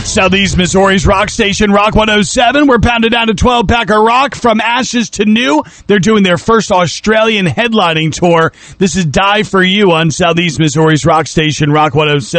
Southeast Missouri's rock station, Rock 107. We're pounded down to 12-pack of rock from ashes to new. They're doing their first Australian headlining tour. This is Die For You on Southeast Missouri's rock station, Rock 107.